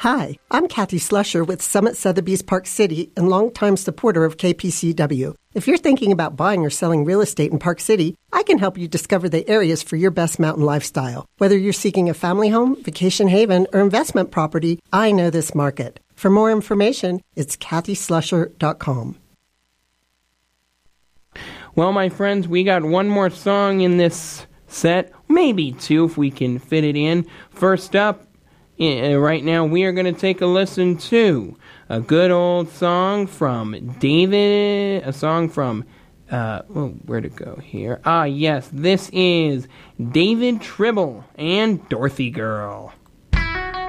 Hi, I'm Kathy Slusher with Summit Sotheby's Park City and longtime supporter of KPCW. If you're thinking about buying or selling real estate in Park City, I can help you discover the areas for your best mountain lifestyle. Whether you're seeking a family home, vacation haven, or investment property, I know this market. For more information, it's kathyslusher.com. Well, my friends, we got one more song in this set, maybe two if we can fit it in. First up, right now, we are going to take a listen to a good old song from David, a song from, where'd it go here? Yes, this is David Tribble and Dorothy Girl.